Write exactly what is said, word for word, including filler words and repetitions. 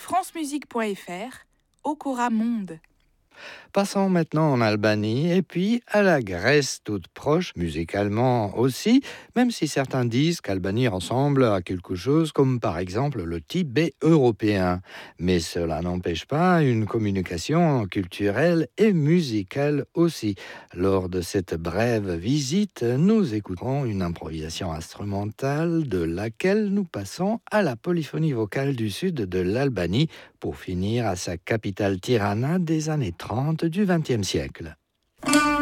francemusique point f r, Okora Monde. Passons maintenant en Albanie et puis à la Grèce toute proche, musicalement aussi, même si certains disent qu'Albanie ressemble à quelque chose comme par exemple le Tibet européen. Mais cela n'empêche pas une communication culturelle et musicale aussi. Lors de cette brève visite, nous écouterons une improvisation instrumentale de laquelle nous passons à la polyphonie vocale du sud de l'Albanie pour finir à sa capitale Tirana des années trente du vingtième siècle.